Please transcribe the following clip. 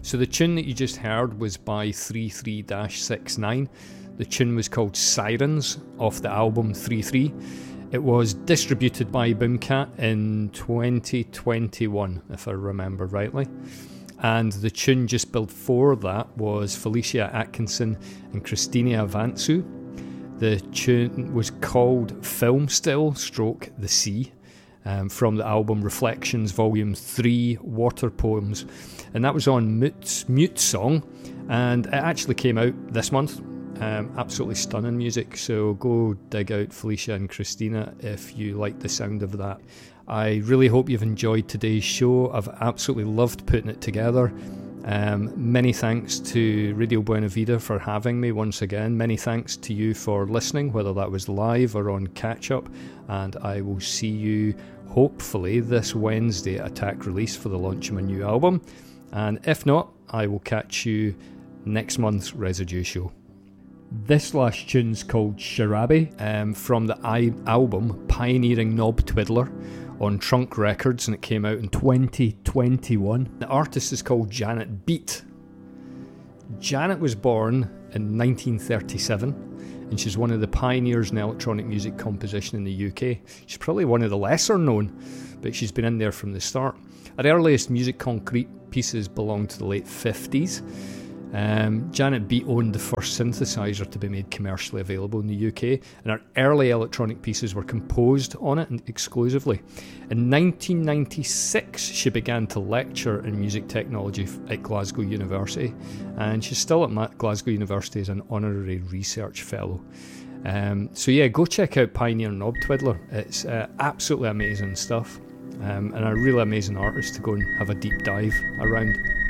So the tune that you just heard was by 33-69. The tune was called Sirens off the album 33. It was distributed by Boomkat in 2021, if I remember rightly. And the tune just before that was Felicia Atkinson and Christina Vantsu. The tune was called Film Still / The Sea, from the album Reflections Volume 3, Water Poems. And that was on Mute Song, and it actually came out this month. Absolutely stunning music, so go dig out Felicia and Christina if you like the sound of that. I really hope you've enjoyed today's show. I've absolutely loved putting it together. Many thanks to Radio Buena Vida for having me once again. Many thanks to you for listening, whether that was live or on catch-up. And I will see you, hopefully, this Wednesday at Attack Release for the launch of my new album. And if not, I will catch you next month's Residue show. This last tune's called Sharabi, from the album Pioneering Knob Twiddler on Trunk Records, and it came out in 2021. The artist is called Janet Beat. Janet was born in 1937, and she's one of the pioneers in electronic music composition in the UK. She's probably one of the lesser known, but she's been in there from the start. Her earliest music concrete pieces belong to the late 50s. Janet Beat owned the first synthesizer to be made commercially available in the UK, and her early electronic pieces were composed on it exclusively. In 1996, she began to lecture in music technology at Glasgow University, and she's still at Glasgow University as an honorary research fellow. So yeah, go check out Pioneer Knob Twiddler. It's absolutely amazing stuff, and a really amazing artist to go and have a deep dive around.